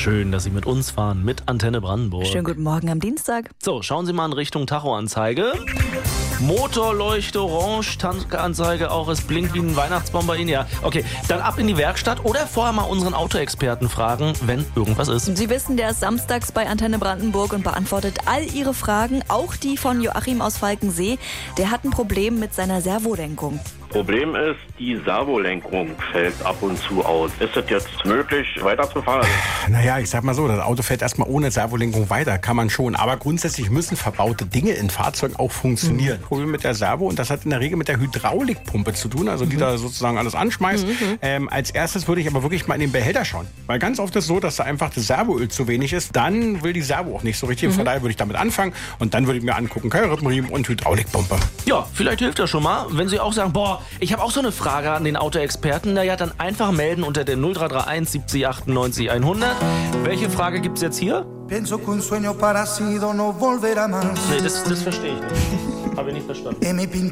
Schön, dass Sie mit uns fahren, mit Antenne Brandenburg. Schönen guten Morgen am Dienstag. So, schauen Sie mal in Richtung Tachoanzeige. Motorleuchte orange, Tankanzeige auch, es blinkt wie ein Weihnachtsbaum bei Ihnen. Ja, okay, dann ab in die Werkstatt oder vorher mal unseren Autoexperten fragen, wenn irgendwas ist. Sie wissen, der ist samstags bei Antenne Brandenburg und beantwortet all Ihre Fragen, auch die von Joachim aus Falkensee. Der hat ein Problem mit seiner Servolenkung. Problem ist, die Servolenkung fällt ab und zu aus. Ist es jetzt möglich, weiterzufahren? Naja, ich sag mal so, das Auto fährt erstmal ohne Servolenkung weiter, kann man schon. Aber grundsätzlich müssen verbaute Dinge in Fahrzeugen auch funktionieren. Problem mit der Servo, und das hat in der Regel mit der Hydraulikpumpe zu tun, also die da sozusagen alles anschmeißt. Als erstes würde ich aber wirklich mal in den Behälter schauen. Weil ganz oft ist es so, dass da einfach das Servoöl zu wenig ist. Dann will die Servo auch nicht so richtig. Von daher würde ich damit anfangen und dann würde ich mir angucken, Keilrippenriemen und Hydraulikpumpe. Ja, vielleicht hilft das schon mal, wenn Sie auch sagen, boah, ich habe auch so eine Frage an den Autoexperten. Naja, dann einfach melden unter der 0331 70 98 100. Welche Frage gibt's jetzt hier? Pienso que un sueño parecido no volverá más. Nee, das verstehe ich nicht. Habe ich nicht verstanden.